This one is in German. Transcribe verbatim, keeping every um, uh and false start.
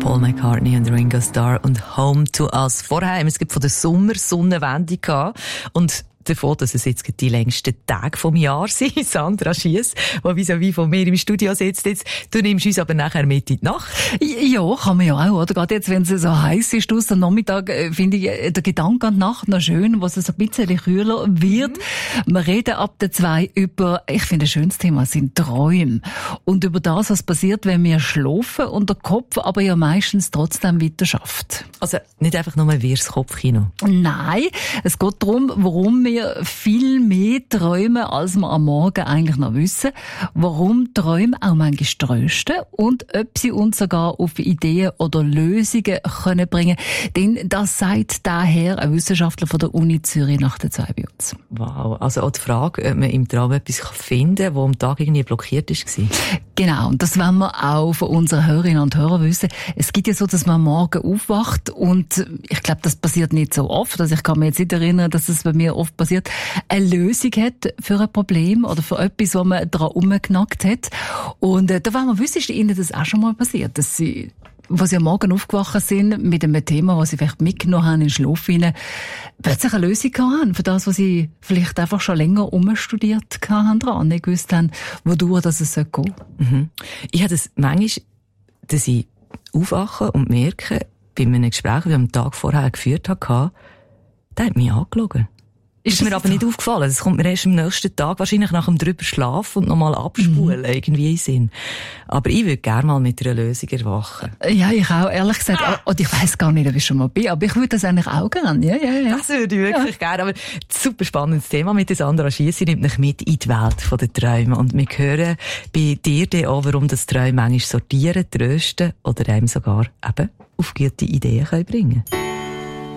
Paul McCartney und Ringo Starr und Home to Us. Vorher haben wir es von der Sommersonnenwende gehabt und davon, dass es jetzt die längsten Tage vom Jahr sind. Sandra Schiess, die vis-à-vis von mir im Studio sitzt jetzt. Du nimmst uns aber nachher mit in die Nacht. Ja, kann man ja auch, oder? Gerade jetzt, wenn es so heiß ist, aus am Nachmittag, finde ich der Gedanke an die Nacht noch schön, wo es so ein bisschen kühler wird. Mhm. Wir reden ab der zwei über, ich finde, ein schönes Thema sind Träume. Und über das, was passiert, wenn wir schlafen und der Kopf aber ja meistens trotzdem weiter schafft. Also nicht einfach nur wie das Kopfkino. Nein, es geht darum, warum wir viel mehr träumen, als wir am Morgen eigentlich noch wissen. Warum Träume auch manchmal trösten und ob sie uns sogar auf Ideen oder Lösungen können bringen. Denn das sagt daher ein Wissenschaftler von der Uni Zürich nach der zwei bei uns. Wow, also auch die Frage, ob man im Traum etwas finden kann, das am Tag irgendwie blockiert war. Genau, und das wollen wir auch von unseren Hörerinnen und Hörern wissen. Es gibt ja so, dass man am Morgen aufwacht und ich glaube, das passiert nicht so oft. Also ich kann mich jetzt nicht erinnern, dass es bei mir oft passiert, eine Lösung hat für ein Problem oder für etwas, wo man daran rumgenackt hat. Und äh, da wollen wir wissen, ist Ihnen das auch schon mal passiert, dass Sie, wo Sie am Morgen aufgewacht sind mit einem Thema, das Sie vielleicht mitgenommen haben in den Schlaf hinein, plötzlich eine Lösung haben für das, was Sie vielleicht einfach schon länger umstudiert haben, dran, nicht gewusst haben, wodurch das es gehen soll. Mhm. Ich habe das manchmal, dass ich aufwache und merke, bei einem Gespräch, das ich am Tag vorher geführt habe, der hat mich angelogen. Ist mir aber so? Nicht aufgefallen. Das kommt mir erst am nächsten Tag, wahrscheinlich nach dem drüber schlafen und nochmal abspulen, mhm. irgendwie in Sinn. Aber ich würde gerne mal mit einer Lösung erwachen. Ja, ich auch, ehrlich gesagt. Ah. Und ich weiss gar nicht, ob ich schon mal bin, aber ich würde das eigentlich auch gerne. Ja, ja, ja. Das würde ich wirklich ja. gerne. Aber super spannendes Thema mit der Sandra Schiess. Sie nimmt mich mit in die Welt der Träume. Und wir hören bei dir dann auch, warum das Träume manchmal sortieren, trösten oder einem sogar eben auf gute Ideen bringen können.